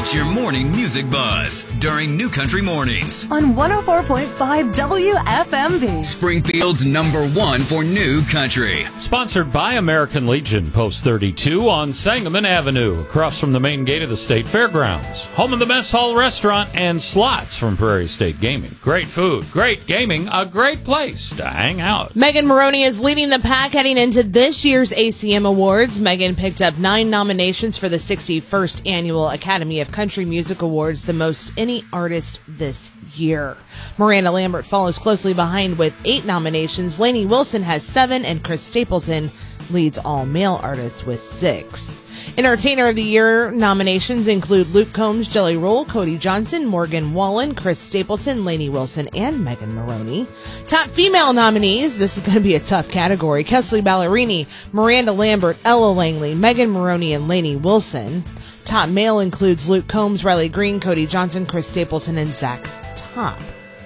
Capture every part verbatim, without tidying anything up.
It's your morning music buzz during New Country Mornings on one oh four point five W F M B. Springfield's number one for New Country. Sponsored by American Legion, Post thirty-two on Sangamon Avenue, across from the main gate of the State Fairgrounds. Home of the Mess Hall Restaurant and slots from Prairie State Gaming. Great food, great gaming, a great place to hang out. Megan Maroney is leading the pack heading into this year's A C M Awards. Megan picked up nine nominations for the sixty-first Annual Academy of Country Music Awards, the most any artist this year. Miranda Lambert follows closely behind with eight nominations. Lainey Wilson has seven, and Chris Stapleton leads all male artists with six. Entertainer of the Year nominations include Luke Combs, Jelly Roll, Cody Johnson, Morgan Wallen, Chris Stapleton, Lainey Wilson, and Megan Maroney. Top female nominees, this is going to be a tough category: Kesley Ballerini, Miranda Lambert, Ella Langley, Megan Maroney, and Lainey Wilson. Top male includes Luke Combs, Riley Green, Cody Johnson, Chris Stapleton, and Zach Top.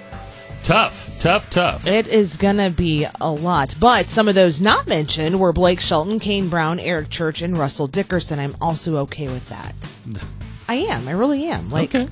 Tough, tough, tough. It is going to be a lot. But some of those not mentioned were Blake Shelton, Kane Brown, Eric Church, and Russell Dickerson. I'm also okay with that. I am. I really am. Like, okay.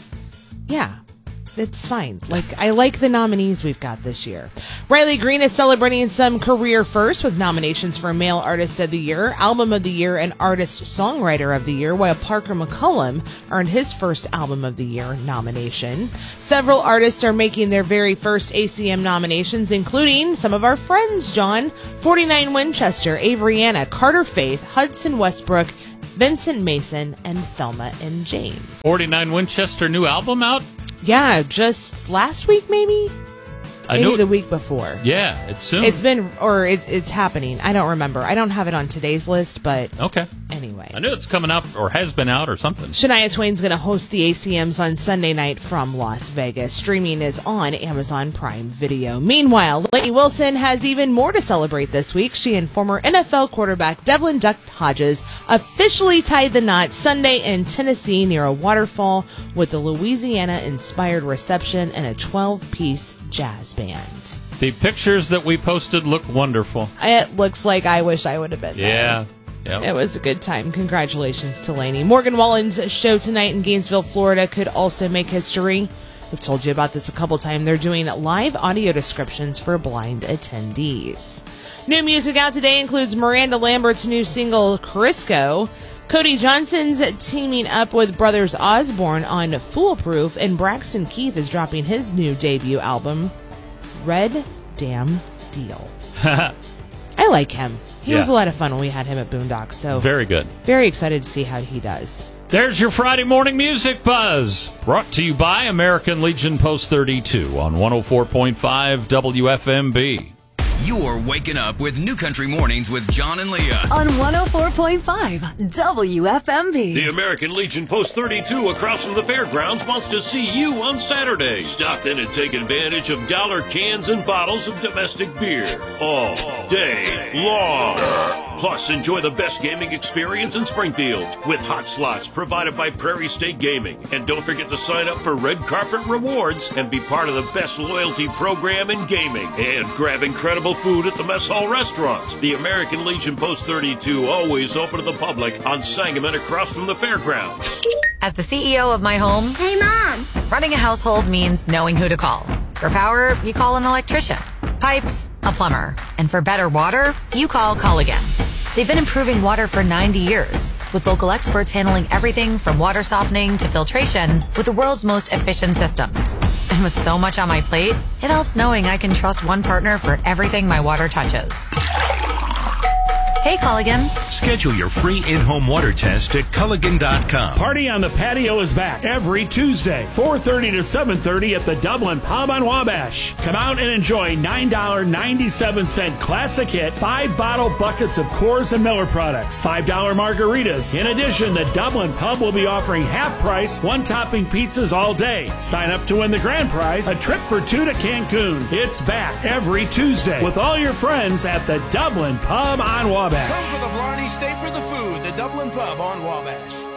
Yeah. It's fine. Like, I like the nominees we've got this year. Riley Green is celebrating some career firsts with nominations for Male Artist of the Year, Album of the Year, and Artist Songwriter of the Year, while Parker McCullum earned his first Album of the Year nomination. Several artists are making their very first A C M nominations, including some of our friends, John, forty-nine Winchester, Avriana, Carter Faith, Hudson Westbrook, Vincent Mason, and Thelma and James. forty-nine Winchester new album out? Yeah, just last week, maybe? I Maybe know the week before. Yeah, it's soon. It's been, or it, it's happening. I don't remember. I don't have it on today's list, but okay. Anyway. I knew it's coming up or has been out or something. Shania Twain's going to host the A C Ms on Sunday night from Las Vegas. Streaming is on Amazon Prime Video. Meanwhile, Lainey Wilson has even more to celebrate this week. She and former N F L quarterback Devlin Duck Hodges officially tied the knot Sunday in Tennessee near a waterfall with a Louisiana-inspired reception and a twelve-piece jazz band. The pictures that we posted look wonderful. It looks like I wish I would have been there. Yeah. Yep. It was a good time. Congratulations to Lainey. Morgan Wallen's show tonight in Gainesville, Florida could also make history. We've told you about this a couple times. They're doing live audio descriptions for blind attendees. New music out today includes Miranda Lambert's new single, Crisco. Cody Johnson's teaming up with Brothers Osborne on Foolproof, and Braxton Keith is dropping his new debut album, Red Damn Deal. I like him. He yeah. was a lot of fun when we had him at Boondocks, so very good. Very excited to see how he does. There's your Friday morning music buzz, brought to you by American Legion Post thirty-two on one oh four point five W F M B. You're waking up with New Country Mornings with John and Leah on one oh four point five W F M B. The American Legion Post thirty-two across from the fairgrounds wants to see you on Saturday. Stop in and take advantage of dollar cans and bottles of domestic beer all day long. Plus, enjoy the best gaming experience in Springfield with hot slots provided by Prairie State Gaming. And don't forget to sign up for Red Carpet Rewards and be part of the best loyalty program in gaming. And grab incredible food at the Mess Hall Restaurant. The American Legion Post thirty-two, always open to the public on Sangamon across from the fairgrounds. As the C E O of my home, hey, Mom! Running a household means knowing who to call. For power, you call an electrician. Pipes, a plumber. And for better water, you call Culligan. They've been improving water for ninety years, with local experts handling everything from water softening to filtration with the world's most efficient systems. And with so much on my plate, it helps knowing I can trust one partner for everything my water touches. Hey, Culligan. Schedule your free in-home water test at Culligan dot com. Party on the Patio is back every Tuesday, four thirty to seven thirty at the Dublin Pub on Wabash. Come out and enjoy nine dollars and ninety-seven cents classic hit, five bottle buckets of Coors and Miller products, five dollars margaritas. In addition, the Dublin Pub will be offering half-price, one-topping pizzas all day. Sign up to win the grand prize, a trip for two to Cancun. It's back every Tuesday with all your friends at the Dublin Pub on Wabash. Come for the Blarney, stay for the food. The Dublin Pub on Wabash.